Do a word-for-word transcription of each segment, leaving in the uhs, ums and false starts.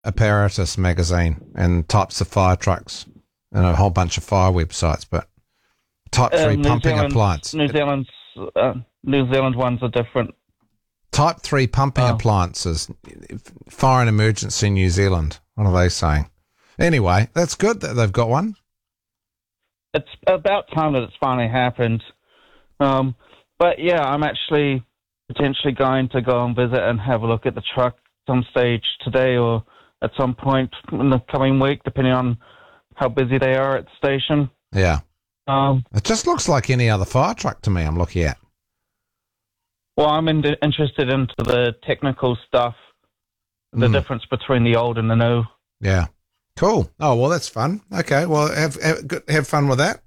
Apparatus magazine and types of fire trucks and a whole bunch of fire websites, but type Uh, three New pumping Zealand's- appliance. New Zealand's uh, New Zealand ones are different. Type three pumping Oh. appliances, fire and emergency New Zealand. What are they saying? Anyway, that's good that they've got one. It's about time that it's finally happened. Um, but yeah, I'm actually potentially going to go and visit and have a look at the truck some stage today or at some point in the coming week, depending on how busy they are at the station. Yeah. Um, It just looks like any other fire truck to me I'm looking at. well, I'm in, interested into the technical stuff, the Mm. difference between the old and the new. Yeah. Cool. Oh, well, that's fun. Okay. Well, have, have, good- have fun with that.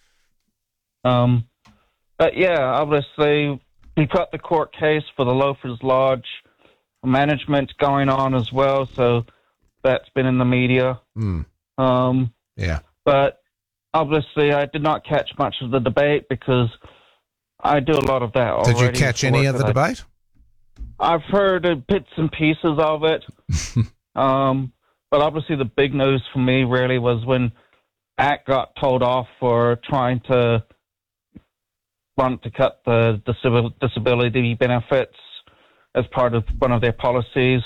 Um, but yeah, obviously, we've got the court case for the Loafers Lodge management going on as well, so that's been in the media. Mm. Um, Yeah. but obviously, I did not catch much of the debate because I do a lot of that already. Did you catch for any work of the that I- debate? I've heard uh, bits and pieces of it. um, but obviously, the big news for me really was when A C T got told off for trying to want to cut the disabil- disability benefits as part of one of their policies.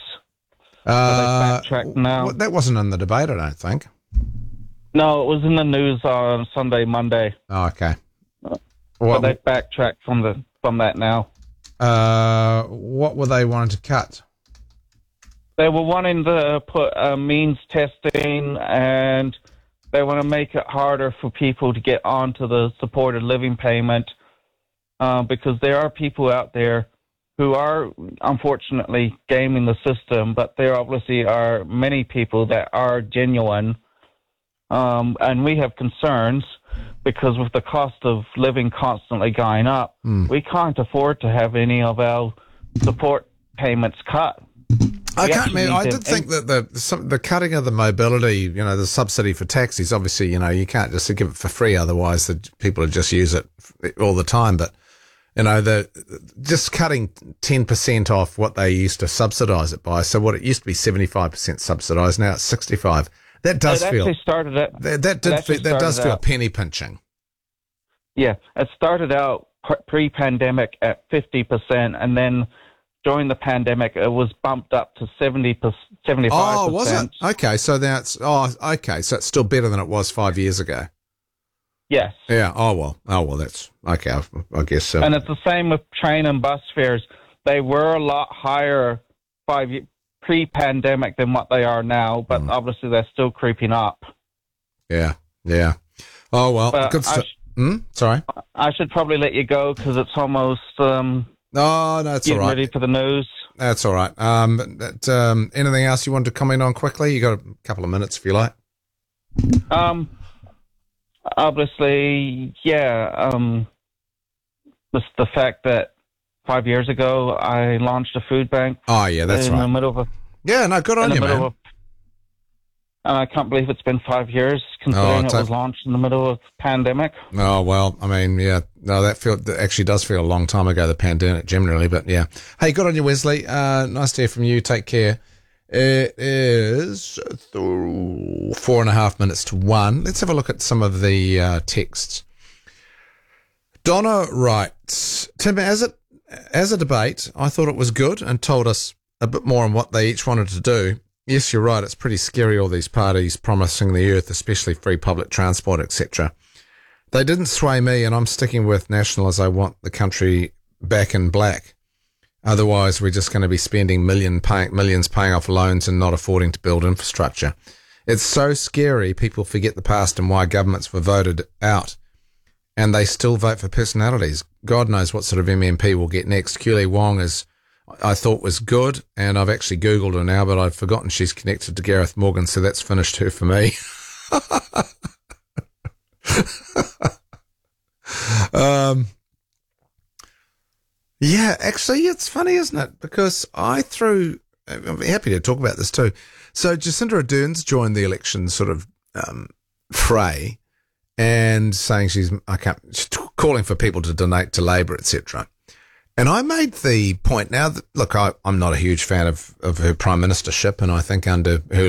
Uh, backtracked now. well, that wasn't in the debate, I don't think. No, it was in the news on Sunday, Monday. Oh, okay. But What, they backtracked from the from that now. uh, what were they wanting to cut? They were wanting to put uh, means testing, and they want to make it harder for people to get onto the supported living payment uh, because there are people out there who are unfortunately gaming the system, but there obviously are many people that are genuine. Um, and we have concerns because with the cost of living constantly going up, Mm. we can't afford to have any of our support payments cut. I We can't. actually Man, I need to- did think that the some, the cutting of the mobility, you know, the subsidy for taxis. Obviously, you know, you can't just give it for free, otherwise the people would just use it all the time. But you know, the just cutting ten percent off what they used to subsidise it by. So what it used to be seventy five percent subsidised, now it's sixty five. That does it feel actually started at that, that it did actually feel, that does started feel out- penny pinching. yeah, it started out pr- pre-pandemic at fifty percent, and then during the pandemic, it was bumped up to seventy seventy-five percent. Oh, was it? Okay, so that's oh, okay, so it's still better than it was five years ago. Yes. Yeah. Oh well. Oh well. That's okay. I, I guess so. And it's the same with train and bus fares. They were a lot higher five ye- pre-pandemic than what they are now, but Mm. obviously they're still creeping up. Yeah. Yeah. Oh well. But Good I, stuff. sh- Hmm? Sorry. I should probably let you go because it's almost um, No, no, it's all getting right. ready for the news. That's all right. Um, but, but, um, anything else you want to comment on quickly? You got a couple of minutes if you like. Um, obviously, yeah. Um, the the fact that five years ago I launched a food bank Oh yeah, that's in the right. middle of a Yeah, no, good in on the you, middle man. of, and I can't believe it's been five years considering Oh, it ta- was launched in the middle of pandemic. Oh well, I mean, yeah, no, that feel that actually does feel a long time ago, the pandemic generally, but yeah. Hey, good on you, Wesley. Uh, nice to hear from you. Take care. It is th- four and a half minutes to one. Let's have a look at some of the uh, texts. Donna writes, Tim, as it as a debate, I thought it was good and told us a bit more on what they each wanted to do. Yes, you're right. It's pretty scary, all these parties promising the earth, especially free public transport, et cetera. They didn't sway me, and I'm sticking with National as I want the country back in black. Otherwise, we're just going to be spending million pay, millions paying off loans and not affording to build infrastructure. It's so scary people forget the past and why governments were voted out, and they still vote for personalities. God knows what sort of M M P we'll get next. Keely Wong is, I thought was good, and I've actually Googled her now, but I've forgotten she's connected to Gareth Morgan, so that's finished her for me. um, yeah, actually, it's funny, isn't it? Because I threw, I'm happy to talk about this too. So Jacinda Ardern's joined the election sort of um, fray and saying she's, I can't, she's calling for people to donate to Labor, et cetera. And I made the point now that, look, I, I'm not a huge fan of, of her prime ministership, and I think under her